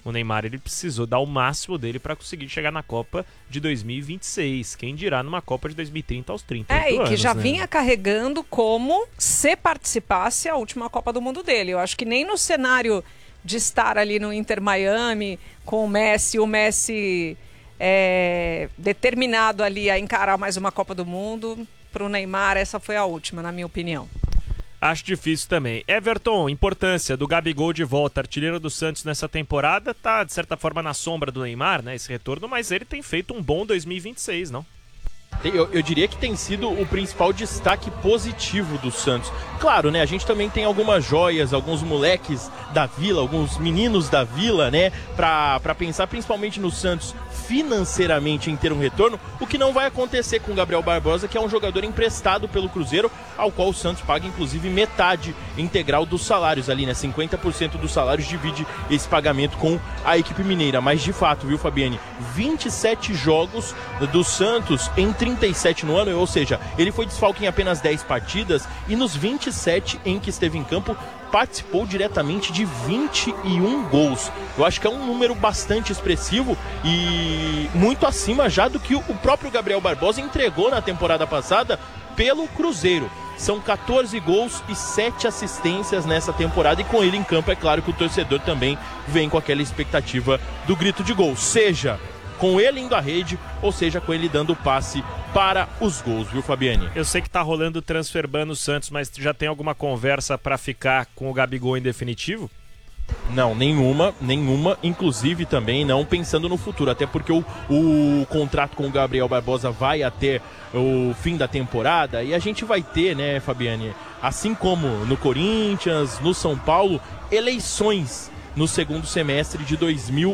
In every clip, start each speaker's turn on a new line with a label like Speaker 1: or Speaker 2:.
Speaker 1: O Neymar ele precisou dar o máximo dele para conseguir chegar na Copa de 2026. Quem dirá numa Copa de 2030 aos 38 anos.
Speaker 2: E que já
Speaker 1: né?
Speaker 2: vinha carregando como se participasse a última Copa do Mundo dele. Eu acho que nem no cenário de estar ali no Inter Miami com o Messi determinado ali a encarar mais uma Copa do Mundo, para o Neymar essa foi a última, na minha opinião.
Speaker 1: Acho difícil também. Everton, importância do Gabigol de volta, artilheiro do Santos nessa temporada, tá de certa forma na sombra do Neymar, né, esse retorno, mas ele tem feito um bom 2026, não?
Speaker 3: Eu diria que tem sido o principal destaque positivo do Santos. Claro, né? A gente também tem algumas joias, alguns moleques da Vila, alguns meninos da Vila, né? Pra pensar principalmente no Santos financeiramente em ter um retorno, o que não vai acontecer com o Gabriel Barbosa, que é um jogador emprestado pelo Cruzeiro, ao qual o Santos paga inclusive metade integral dos salários ali, né? 50% dos salários divide esse pagamento com a equipe mineira. Mas de fato, viu, Fabiane? 27 jogos do Santos em 37 no ano, ou seja, ele foi desfalque em apenas 10 partidas e nos 27 em que esteve em campo participou diretamente de 21 gols. Eu acho que é um número bastante expressivo e muito acima já do que o próprio Gabriel Barbosa entregou na temporada passada pelo Cruzeiro. São 14 gols e 7 assistências nessa temporada e com ele em campo é claro que o torcedor também vem com aquela expectativa do grito de gol, seja com ele indo à rede, ou seja, com ele dando passe para os gols, viu, Fabiane?
Speaker 1: Eu sei que tá rolando o transfer ban no Santos, mas já tem alguma conversa para ficar com o Gabigol em definitivo?
Speaker 3: Não, nenhuma, inclusive também não pensando no futuro, até porque o contrato com o Gabriel Barbosa vai até o fim da temporada e a gente vai ter, né, Fabiane, assim como no Corinthians, no São Paulo, eleições no segundo semestre de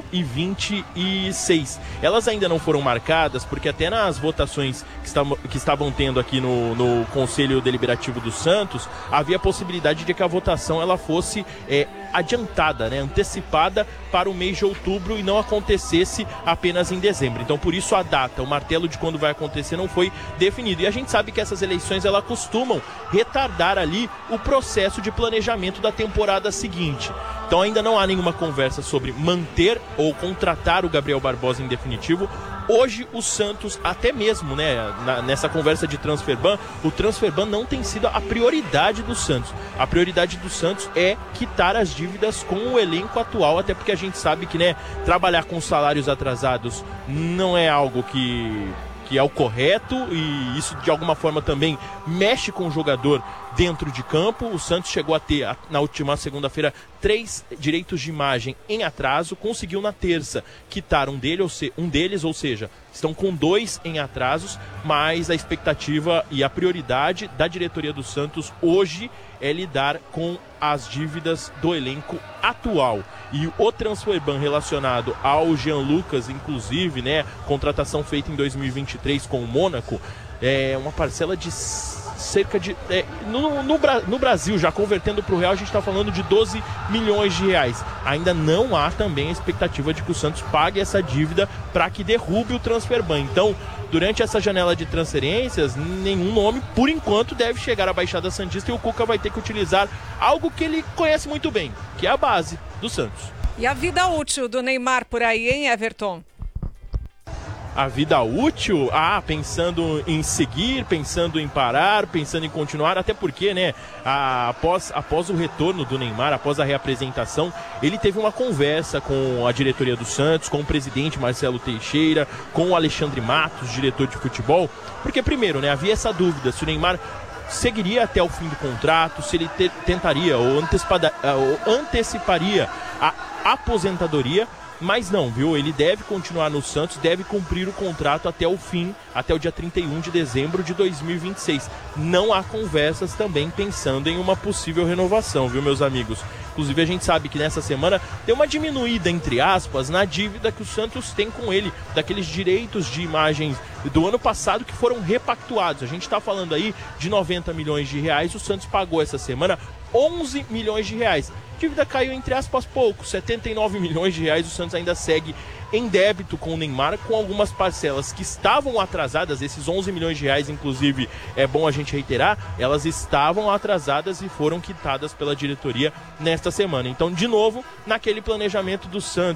Speaker 3: 2026. Elas ainda não foram marcadas, porque até nas votações que estavam tendo aqui no Conselho Deliberativo do Santos, havia a possibilidade de que a votação ela fosse adiantada, né, antecipada para o mês de outubro e não acontecesse apenas em dezembro. Então, por isso a data, o martelo de quando vai acontecer não foi definido. E a gente sabe que essas eleições elas costumam retardar ali o processo de planejamento da temporada seguinte. Então ainda não há nenhuma conversa sobre manter ou contratar o Gabriel Barbosa em definitivo. Hoje o Santos, até mesmo, né, nessa conversa de transfer ban, o transfer ban não tem sido a prioridade do Santos. A prioridade do Santos é quitar as dívidas com o elenco atual, até porque a gente sabe que, né, trabalhar com salários atrasados não é algo que é o correto e isso de alguma forma também mexe com o jogador dentro de campo. O Santos chegou a ter, na última segunda-feira, 3 direitos de imagem em atraso, conseguiu na terça quitar um deles, ou seja, estão com 2 em atrasos, mas a expectativa e a prioridade da diretoria do Santos hoje é lidar com as dívidas do elenco atual. E o transfer ban relacionado ao Jean Lucas, inclusive, né, contratação feita em 2023 com o Mônaco, é uma parcela de cerca de... no Brasil, já convertendo para o real, a gente está falando de 12 milhões de reais. Ainda não há também a expectativa de que o Santos pague essa dívida para que derrube o transfer ban. Então, durante essa janela de transferências, nenhum nome, por enquanto, deve chegar à Baixada Santista e o Cuca vai ter que utilizar algo que ele conhece muito bem, que é a base do Santos.
Speaker 2: E a vida útil do Neymar por aí, hein, Everton?
Speaker 3: A vida útil, pensando em seguir, pensando em parar, pensando em continuar, até porque, né, após o retorno do Neymar, após a reapresentação, ele teve uma conversa com a diretoria do Santos, com o presidente Marcelo Teixeira, com o Alexandre Matos, diretor de futebol, porque primeiro, né, havia essa dúvida se o Neymar seguiria até o fim do contrato, se ele tentaria ou anteciparia a aposentadoria. Mas não, viu? Ele deve continuar no Santos, deve cumprir o contrato até o fim, até o dia 31 de dezembro de 2026. Não há conversas também pensando em uma possível renovação, viu, meus amigos? Inclusive a gente sabe que nessa semana deu uma diminuída, entre aspas, na dívida que o Santos tem com ele, daqueles direitos de imagens do ano passado que foram repactuados. A gente está falando aí de 90 milhões de reais, o Santos pagou essa semana 11 milhões de reais. A dívida caiu, entre aspas, pouco, 79 milhões de reais. O Santos ainda segue em débito com o Neymar, com algumas parcelas que estavam atrasadas. Esses 11 milhões de reais, inclusive, é bom a gente reiterar, elas estavam atrasadas e foram quitadas pela diretoria nesta semana. Então, de novo, naquele planejamento do Santos,